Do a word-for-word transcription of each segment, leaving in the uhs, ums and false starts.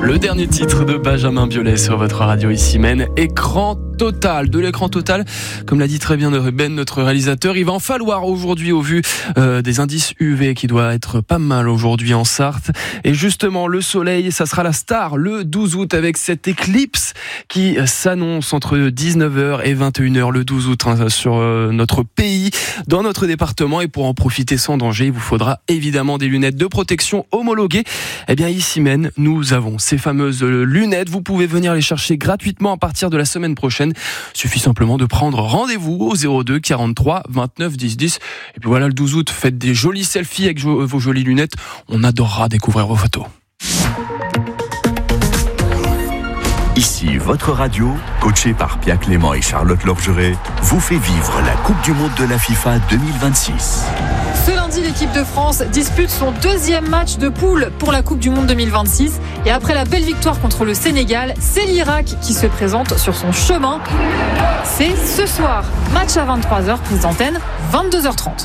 Le dernier titre de Benjamin Biolay sur votre radio ici Maine, écran total, de l'écran total, comme l'a dit très bien Ben, notre réalisateur. Il va en falloir aujourd'hui au vu euh, des indices U V qui doit être pas mal aujourd'hui en Sarthe. Et justement, le soleil, ça sera la star le douze août avec cette éclipse qui s'annonce entre dix-neuf heures et vingt et une heures le douze août hein, sur euh, notre pays, dans notre département. Et pour en profiter sans danger, il vous faudra évidemment des lunettes de protection homologuées. Eh bien, ici Maine, nous avons ces fameuses lunettes. Vous pouvez venir les chercher gratuitement à partir de la semaine prochaine. Suffit simplement de prendre rendez-vous au zéro deux quarante-trois vingt-neuf dix dix. Et puis voilà, le douze août, faites des jolis selfies avec vos jolies lunettes. On adorera découvrir vos photos. Ici, votre radio, coachée par Pia Clément et Charlotte Lorgeret, vous fait vivre la Coupe du Monde de la FIFA deux mille vingt-six. Ce lundi, l'équipe de France dispute son deuxième match de poule pour la Coupe du Monde deux mille vingt-six. Et après la belle victoire contre le Sénégal, c'est l'Irak qui se présente sur son chemin. C'est ce soir. Match à vingt-trois heures, prise d'antenne, vingt-deux heures trente.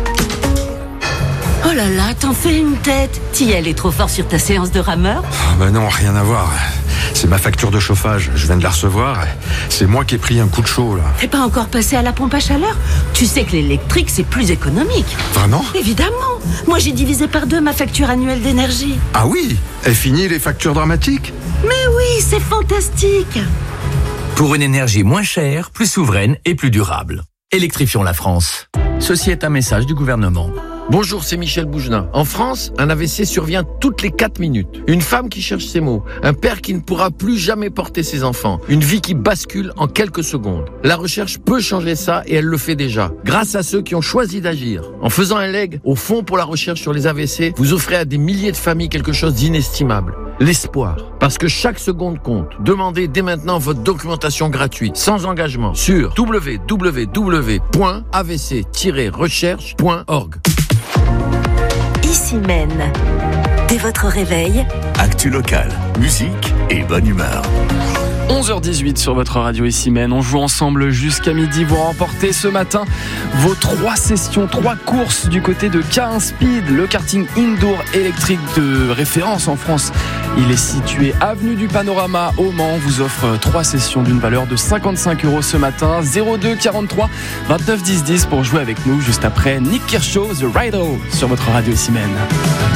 Oh là là, t'en fais une tête. T'y allais trop fort sur ta séance de rameur ? Oh bah non, rien à voir. C'est ma facture de chauffage, je viens de la recevoir. C'est moi qui ai pris un coup de chaud là. T'es pas encore passé à la pompe à chaleur ? Tu sais que l'électrique c'est plus économique. Vraiment ? Évidemment. Moi j'ai divisé par deux ma facture annuelle d'énergie. Ah oui ? Est fini les factures dramatiques ? Mais oui, c'est fantastique. Pour une énergie moins chère, plus souveraine et plus durable. Électrifions la France. Ceci est un message du gouvernement. Bonjour, c'est Michel Bougenin. En France, un A V C survient toutes les quatre minutes. Une femme qui cherche ses mots. Un père qui ne pourra plus jamais porter ses enfants. Une vie qui bascule en quelques secondes. La recherche peut changer ça et elle le fait déjà. Grâce à ceux qui ont choisi d'agir. En faisant un leg au Fonds pour la recherche sur les A V C, vous offrez à des milliers de familles quelque chose d'inestimable. L'espoir. Parce que chaque seconde compte. Demandez dès maintenant votre documentation gratuite, sans engagement, sur w w w point a v c tiret recherche point org. Ici Maine. Dès votre réveil, actu local, musique et bonne humeur. onze heures dix-huit sur votre radio ici Maine. On joue ensemble jusqu'à midi. Vous remportez ce matin vos trois sessions, trois courses du côté de K un Speed, le karting indoor électrique de référence en France. Il est situé avenue du Panorama au Mans. On vous offre trois sessions d'une valeur de cinquante-cinq euros ce matin. zéro deux quarante-trois vingt-neuf dix dix pour jouer avec nous juste après Nick Kershaw, The Rider sur votre radio ici Maine.